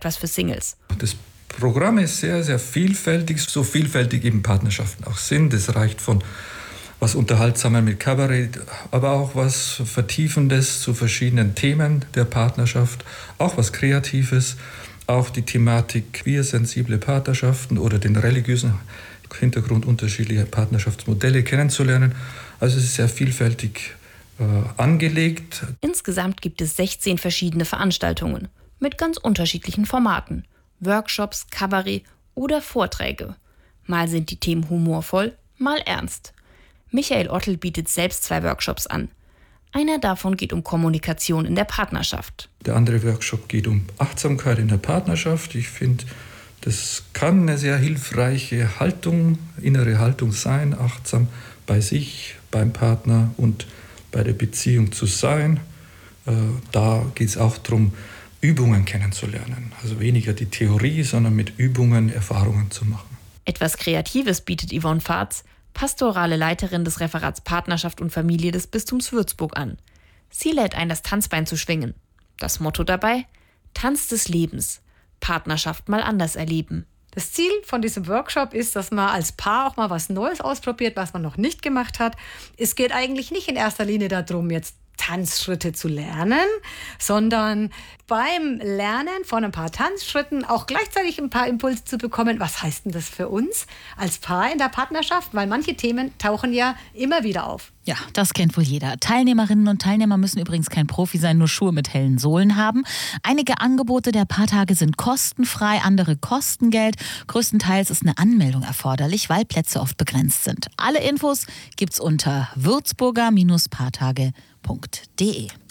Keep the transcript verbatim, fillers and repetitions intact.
etwas für Singles. Das Programm ist sehr, sehr vielfältig, so vielfältig eben Partnerschaften auch sind. Es reicht von was Unterhaltsamer mit Kabarett, aber auch was Vertiefendes zu verschiedenen Themen der Partnerschaft, auch was Kreatives, auch die Thematik queer-sensible Partnerschaften oder den religiösen Hintergrund unterschiedlicher Partnerschaftsmodelle kennenzulernen. Also es ist sehr vielfältig äh, angelegt. Insgesamt gibt es sechzehn verschiedene Veranstaltungen mit ganz unterschiedlichen Formaten. Workshops, Kabarett oder Vorträge. Mal sind die Themen humorvoll, mal ernst. Michael Ottl bietet selbst zwei Workshops an. Einer davon geht um Kommunikation in der Partnerschaft. Der andere Workshop geht um Achtsamkeit in der Partnerschaft. Ich finde, das kann eine sehr hilfreiche Haltung, innere Haltung sein, achtsam bei sich, beim Partner und bei der Beziehung zu sein. Da geht es auch darum, Übungen kennenzulernen. Also weniger die Theorie, sondern mit Übungen Erfahrungen zu machen. Etwas Kreatives bietet Yvonne Fahrz, pastorale Leiterin des Referats Partnerschaft und Familie des Bistums Würzburg, an. Sie lädt ein, das Tanzbein zu schwingen. Das Motto dabei: Tanz des Lebens. Partnerschaft mal anders erleben. Das Ziel von diesem Workshop ist, dass man als Paar auch mal was Neues ausprobiert, was man noch nicht gemacht hat. Es geht eigentlich nicht in erster Linie darum, jetzt Tanzschritte zu lernen, sondern beim Lernen von ein paar Tanzschritten auch gleichzeitig ein paar Impulse zu bekommen. Was heißt denn das für uns als Paar in der Partnerschaft? Weil manche Themen tauchen ja immer wieder auf. Ja, das kennt wohl jeder. Teilnehmerinnen und Teilnehmer müssen übrigens kein Profi sein, nur Schuhe mit hellen Sohlen haben. Einige Angebote der Paartage sind kostenfrei, andere kosten Geld. Größtenteils ist eine Anmeldung erforderlich, weil Plätze oft begrenzt sind. Alle Infos gibt's unter würzburger Bindestrich paartage punkt de.